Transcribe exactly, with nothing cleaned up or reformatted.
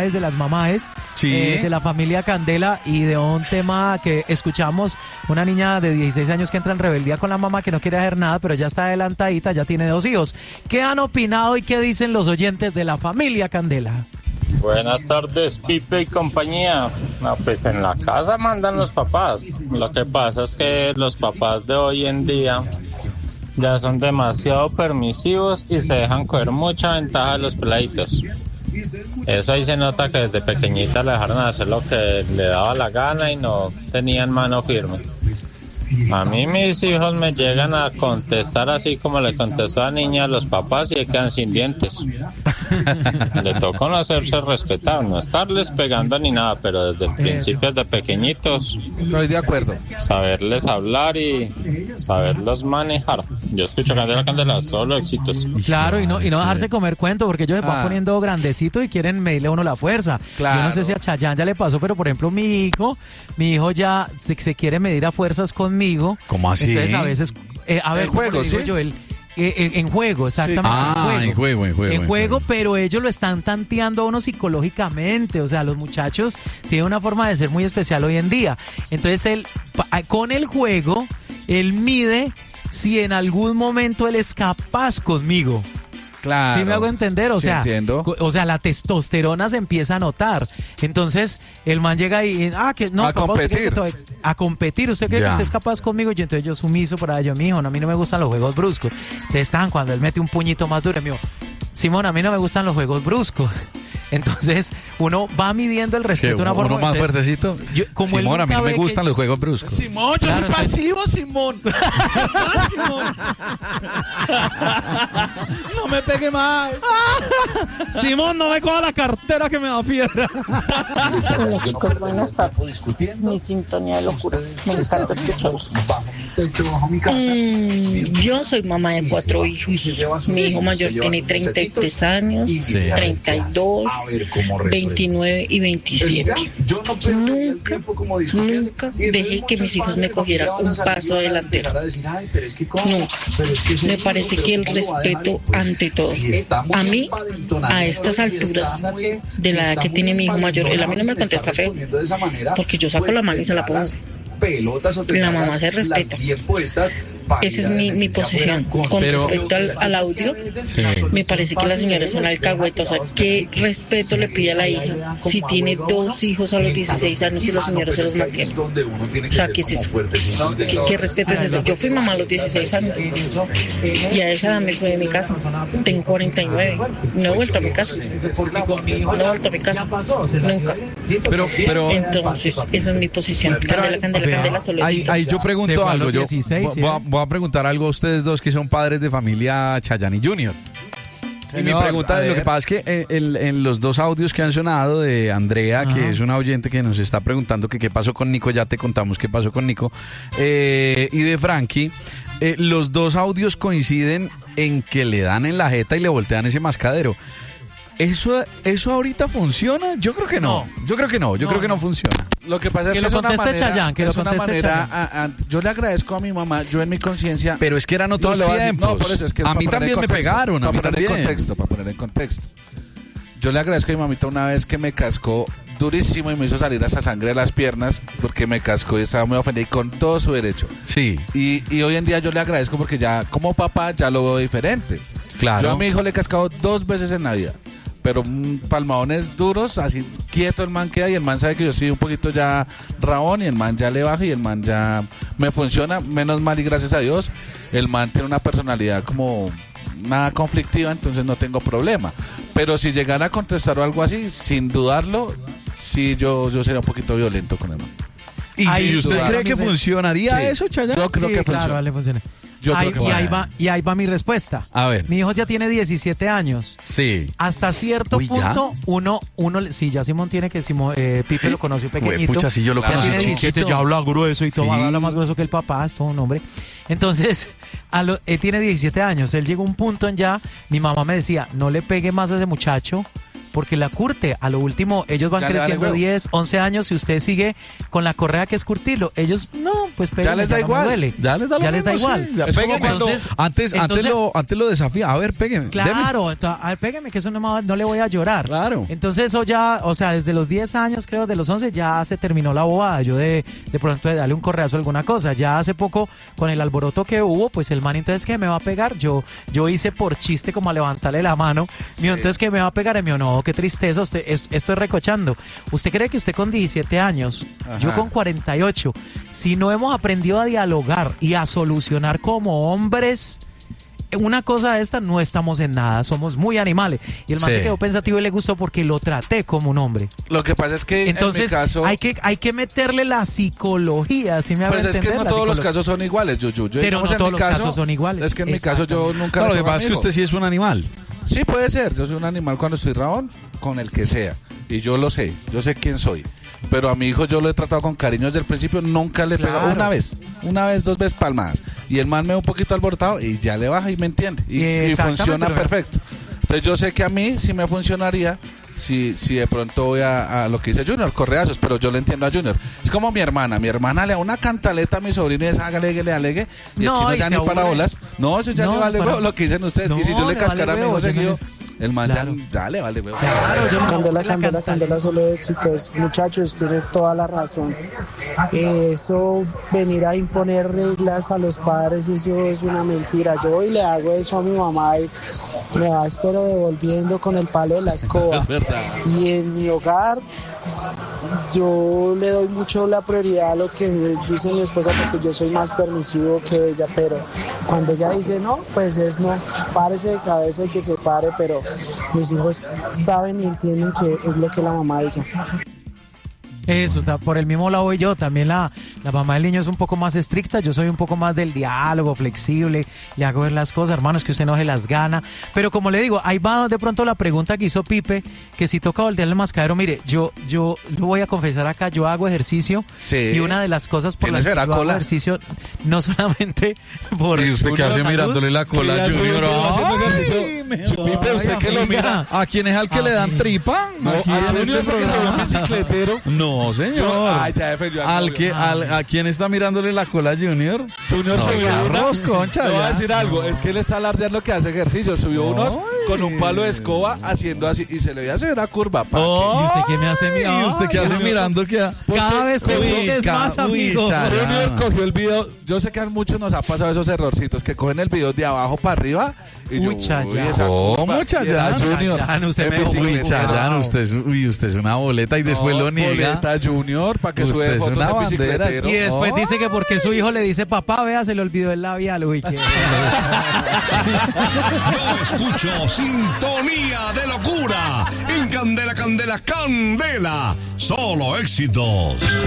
mamás, de las mamás, sí. eh, de la familia Candela, y de un tema que escuchamos, una niña de dieciséis años que entra en rebeldía con la mamá, que no quiere hacer nada, pero ya está adelantadita, ya tiene dos hijos. ¿Qué han opinado y qué dicen los oyentes de la familia Candela? Buenas tardes, Pipe y compañía. No, pues en la casa mandan los papás. Lo que pasa es que los papás de hoy en día ya son demasiado permisivos y se dejan coger mucha ventaja de los peladitos. Eso ahí se nota que desde pequeñita le dejaron hacer lo que le daba la gana y no tenían mano firme. A mí mis hijos me llegan a contestar así como le contestó a la niña a los papás y se quedan sin dientes. Le toca no hacerse respetar, no estarles pegando ni nada, pero desde el principio, desde pequeñitos, estoy de acuerdo, saberles hablar y saberlos manejar. Yo escucho Candela, Candela, solo éxitos. Claro, y no, y no dejarse comer cuento, porque ellos se van ah. poniendo grandecito y quieren medirle a uno la fuerza. Claro. Yo no sé si a Chayanne ya le pasó, pero por ejemplo mi hijo, mi hijo ya se, se quiere medir a fuerzas conmigo. ¿Cómo así? Entonces a veces, eh, a ver, el juego, ¿sí? Yo, el, eh, en, en juego, exactamente. Sí. Ah, en juego, en juego, en juego. En juego, pero ellos lo están tanteando a uno psicológicamente. O sea, los muchachos tienen una forma de ser muy especial hoy en día. Entonces él, con el juego, él mide si en algún momento él es capaz conmigo. Claro. ¿Sí me hago entender? O sí, sea, entiendo. o sea, la testosterona se empieza a notar. Entonces, el man llega y ah, que no, a papá, competir. Usted, a competir, usted cree que usted es capaz conmigo, y entonces yo sumiso para ello, mijo, no, a mí no me gustan los juegos bruscos. Ustedes están cuando él mete un puñito más duro, mijo, Simón, a mí no me gustan los juegos bruscos. Entonces, uno va midiendo el respeto de una forma. Uno más entonces, fuertecito. Yo, como Simón, a mí no me gustan que... los juegos bruscos. Simón, yo claro, soy pasivo, entonces... Simón. Simón. No me pegue más. Simón, no me coja la cartera que me da piedra. Hola chicos, buenas tardes. Mi sintonía de locura. Me encanta escucharlos. Mm, yo soy mamá de cuatro hijos. Mi hijo mayor tiene treinta y tres años, sí. treinta y dos, veintinueve y veintisiete. Nunca, nunca dejé que mis hijos me cogieran un paso adelantero. Nunca. Me parece que el respeto ante todo. A mí, a estas alturas de la edad que tiene mi hijo mayor, él a mí no me contesta feo, porque yo saco la mano y se la pongo. La mamá se respeta. Esa es mi, mi posición. Con Pero, respecto al, al audio, sí. Me parece que la señora es una alcahueta. O sea, ¿qué respeto le pide a la hija si tiene dos hijos a los dieciséis años y los señores se los mantienen? O sea, ¿qué es eso? ¿Qué, qué respeto es eso? Yo fui mamá a los dieciséis años y a esa edad me fui de mi casa. Tengo cuarenta y nueve. No he vuelto a mi casa. No he vuelto a mi casa. Nunca. Pero, pero, Entonces, esa es mi posición. Candela, Candela, Candela, solo ahí, ahí yo pregunto algo. Yo dieciséis, voy, a, voy a preguntar algo a ustedes dos que son padres de familia Chayanne y Junior. Y mi pregunta es, lo que pasa es que en, en los dos audios que han sonado de Andrea, ajá, que es una oyente que nos está preguntando que qué pasó con Nico, ya te contamos qué pasó con Nico, eh, y de Frankie, eh, los dos audios coinciden en que le dan en la jeta y le voltean ese mascadero. ¿Eso, ¿Eso ahorita funciona? Yo creo que no. no. Yo creo que no. Yo no, creo que no funciona. Lo que pasa es que, que lo es una manera, Chayanne, que es lo una manera a, a, yo le agradezco a mi mamá, yo en mi conciencia. Pero es que eran otros no, tiempos. No, por eso es que a mí también me pegaron. A mí para también. En contexto, para poner en contexto. Yo le agradezco a mi mamita una vez que me cascó durísimo y me hizo salir esa sangre de las piernas porque me cascó y estaba muy ofendida y con todo su derecho. Sí. Y, y hoy en día yo le agradezco porque ya como papá ya lo veo diferente. Claro. Yo a mi hijo le he cascado dos veces en la vida. Pero mm, palmadones duros, así quieto el man queda y el man sabe que yo soy un poquito ya rabón y el man ya le baja y el man ya me funciona, menos mal y gracias a Dios. El man tiene una personalidad como nada conflictiva, entonces no tengo problema. Pero si llegara a contestar o algo así, sin dudarlo, sí yo, yo sería un poquito violento con el man. ¿Y, ¿y usted cree que funcionaría sí. eso, Chayanne? Yo creo sí, que claro, funciona. vale, funciona. Yo ahí, creo que y, ahí va, y ahí va mi respuesta. A ver. Mi hijo ya tiene diecisiete años. Sí. Hasta cierto Uy, punto, ¿ya? uno, uno, sí, ya Simón tiene que, Simón, eh, Pipe lo conoció pequeñito. Uy, pucha, sí, yo lo conocí tiene diecisiete, ya habla grueso y todo, sí. habla más grueso que el papá, es todo un hombre. Entonces, a lo, él tiene diecisiete años, él llegó a un punto en ya, mi mamá me decía, no le pegue más a ese muchacho, porque la curte, a lo último, ellos van ya creciendo diez, once años, si usted sigue con la correa que es curtirlo, ellos, no, pues pégueme, ya les da no igual. me duele. Ya les da, ya lo les da mismo, igual. sí. Ya, Es como pégueme, cuando- entonces, antes, entonces- antes, lo, antes lo desafía. A ver, pégueme. Claro, entonces, a ver, pégueme, que eso no, me va- no le voy a llorar. Claro. Entonces eso ya, o sea, desde los diez años, creo, de los once, ya se terminó la bobada. Yo de, de pronto de darle un correazo a alguna cosa. Ya hace poco, con el alboroto que hubo, pues el man, entonces, ¿qué me va a pegar? Yo yo hice por chiste como a levantarle la mano. Mío, entonces, ¿qué me va a pegar? Y mío, no, qué tristeza, usted, es- esto es recochando. ¿Usted cree que usted con diecisiete años, Ajá. yo con cuarenta y ocho, si no hemos aprendido a dialogar y a solucionar como hombres... Una cosa de esta, no estamos en nada, somos muy animales. Y el man Sí. se quedó pensativo y le gustó porque lo traté como un hombre. Lo que pasa es que Entonces, en mi caso... hay que hay que meterle la psicología, ¿sí me hago Pues es que entender? no La todos los psicología. casos son iguales, Yuyu. Yo, Pero digamos, no en todos mi los caso, casos son iguales. Es que en mi caso yo Exactamente. nunca... No, lo le que tengo pasa es que amigo. usted sí es un animal. Sí, puede ser. Yo soy un animal cuando estoy rabón, con el que sea. Y yo lo sé. Yo sé quién soy. Pero a mi hijo yo lo he tratado con cariño desde el principio. Nunca le he Claro. pegado una vez. Una vez, dos veces palmadas. Y el man me ve un poquito alborotado y ya le baja y me entiende. Y, y Exactamente, funciona pero- perfecto. Entonces yo sé que a mí sí me funcionaría si, si de pronto voy a, a lo que dice Junior, correazos, pero yo le entiendo a Junior. Es como mi hermana. Mi hermana le da una cantaleta a mi sobrino y es hágale, le alegue. Y No, el chino y ya se ni para aburre. bolas. No, eso ya No, le vale para- huevo lo que dicen ustedes. No, y si yo le le cascara vale a mi hijo huevo, yo seguido, no- el man Claro. ya, ya le vale huevo. Claro, yo no me Candela, aburro la candela, cantaleta. candela, solo éxitos. Muchachos, tienes toda la razón. Eh, Eso, venir a imponer reglas a los padres, eso es una mentira. Yo hoy le hago eso a mi mamá y me va, espero, devolviendo con el palo de la escoba. Y en mi hogar, yo le doy mucho la prioridad a lo que me dice mi esposa porque yo soy más permisivo que ella, pero cuando ella dice no, pues es no. Párese de cabeza y que se pare, pero mis hijos saben y entienden que es lo que la mamá diga. Eso, ta- por el mismo lado voy yo. También la, la mamá del niño es un poco más estricta. Yo soy un poco más del diálogo, flexible. Le hago ver las cosas, hermanos, que usted no se las gana. Pero como le digo, ahí va de pronto la pregunta que hizo Pipe, que si toca voltearle el mascadero. Mire, yo, yo lo voy a confesar acá, yo hago ejercicio. Sí. Y una de las cosas por ¿Tiene las que será yo hago cola? ejercicio, no solamente por... ¿Y usted qué hace salud, mirándole la cola a Junior? Ay, me Pipe, usted que lo mira. ¿A quién es al que le dan tripa? No, Aquí a en Junior este porque se ve un programa. bicicletero. No, señor. Ay, ya defendió al al novio. que, al, ¿A quién está mirándole la cola a Junior? Junior No, subió sea una- arroz, concha, Le voy a ya. decir algo, es que él está alardeando que hace ejercicio. Subió unos con un palo de escoba haciendo así y se le veía hacer una curva. ¿pa' qué? ¿Y usted qué me hace mirar? ¿Y usted qué hace Ay, mirando que a- Cada vez te Uy, hundes ca- más, uy, amigo. Chayana. Junior cogió el video. Yo sé que a muchos nos ha pasado esos errorcitos que cogen el video de abajo para arriba. Y yo, Uy, Chayana. esa ¿Cómo, curva. Chayana? Y era Junior. Chayana, usted en me dejó muy Uy, bicicleta. Chayán, usted es, uy, usted es una boleta y después No, lo niega. boleta Junior para que Usted sube es fotos una en bandera. bicicletero. Y después Ay. dice que porque su hijo le dice papá, vea, se le olvidó el labial. Uy, qué... Yo escucho Sintonía de Locura en Candela, Candela, Candela. Solo éxitos.